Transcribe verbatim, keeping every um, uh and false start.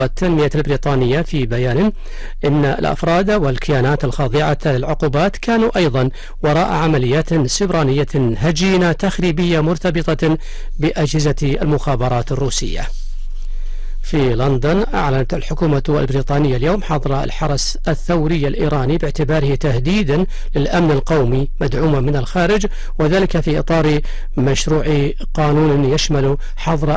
التنمية البريطانية في بيان إن الأفراد والكيانات الخاضعة للعقوبات كانوا أيضا وراء عمليات سبرانية هجينة تخريبية مرتبطة بأجهزة المخابرات الروسية. في لندن أعلنت الحكومة البريطانية اليوم حظر الحرس الثوري الإيراني باعتباره تهديدا للأمن القومي مدعوما من الخارج، وذلك في إطار مشروع قانون يشمل حظر